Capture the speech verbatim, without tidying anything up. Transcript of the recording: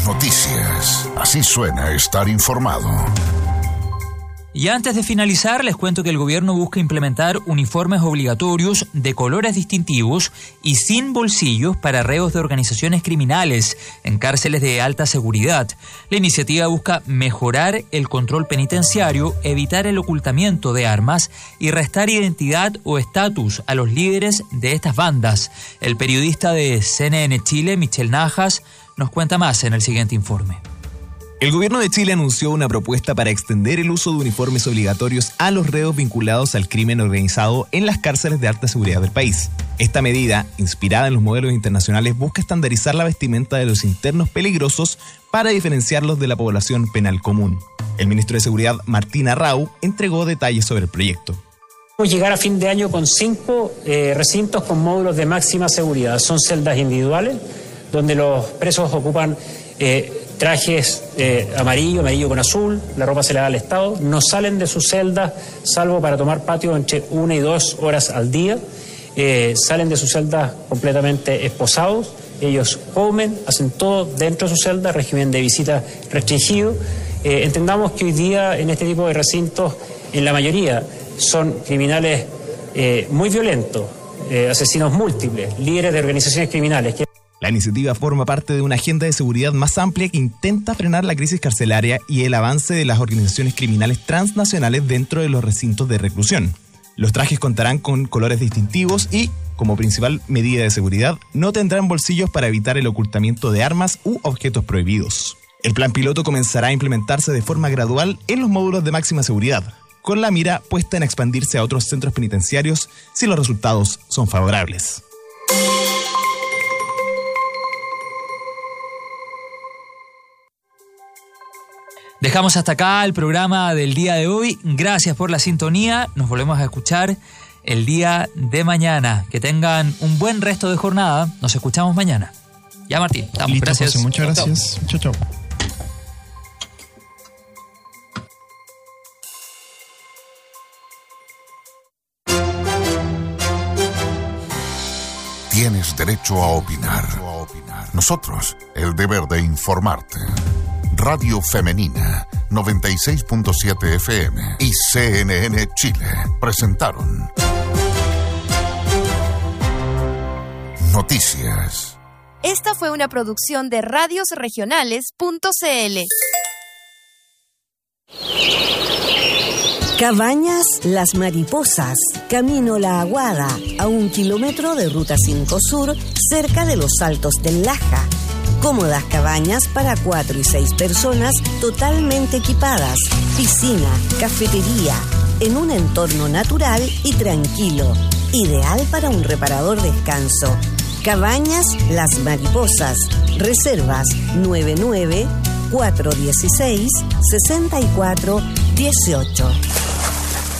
Noticias. Así suena estar informado. Y antes de finalizar, les cuento que el gobierno busca implementar uniformes obligatorios de colores distintivos y sin bolsillos para reos de organizaciones criminales en cárceles de alta seguridad. La iniciativa busca mejorar el control penitenciario, evitar el ocultamiento de armas y restar identidad o estatus a los líderes de estas bandas. El periodista de C N N Chile, Michel Najas, nos cuenta más en el siguiente informe. El gobierno de Chile anunció una propuesta para extender el uso de uniformes obligatorios a los reos vinculados al crimen organizado en las cárceles de alta seguridad del país. Esta medida, inspirada en los modelos internacionales, busca estandarizar la vestimenta de los internos peligrosos para diferenciarlos de la población penal común. El ministro de Seguridad, Martín Arrau, entregó detalles sobre el proyecto. Vamos a llegar a fin de año con cinco eh, recintos con módulos de máxima seguridad. Son celdas individuales, donde los presos ocupan eh, trajes eh, amarillo, amarillo con azul, la ropa se le da al Estado, no salen de sus celdas salvo para tomar patio entre una y dos horas al día, eh, salen de sus celdas completamente esposados, ellos comen, hacen todo dentro de su celda, régimen de visita restringido. Eh, entendamos que hoy día en este tipo de recintos, en la mayoría, son criminales eh, muy violentos, eh, asesinos múltiples, líderes de organizaciones criminales. Que La iniciativa forma parte de una agenda de seguridad más amplia que intenta frenar la crisis carcelaria y el avance de las organizaciones criminales transnacionales dentro de los recintos de reclusión. Los trajes contarán con colores distintivos y, como principal medida de seguridad, no tendrán bolsillos para evitar el ocultamiento de armas u objetos prohibidos. El plan piloto comenzará a implementarse de forma gradual en los módulos de máxima seguridad, con la mira puesta en expandirse a otros centros penitenciarios si los resultados son favorables. Dejamos hasta acá el programa del día de hoy. Gracias por la sintonía. Nos volvemos a escuchar el día de mañana. Que tengan un buen resto de jornada. Nos escuchamos mañana. Ya, Martín. Estamos. Listo, gracias. José, muchas gracias. Chao, chao. Tienes derecho a opinar. Nosotros, el deber de informarte. Radio Femenina, noventa y seis punto siete F M y C N N Chile presentaron Noticias. Esta fue una producción de radios regionales punto c l. Cabañas Las Mariposas, Camino La Aguada, a un kilómetro de Ruta cinco Sur, cerca de los Altos del Laja. Cómodas cabañas para cuatro y seis personas totalmente equipadas, piscina, cafetería, en un entorno natural y tranquilo, ideal para un reparador descanso. Cabañas Las Mariposas, reservas nueve nueve, cuatro uno seis, seis cuatro uno ocho.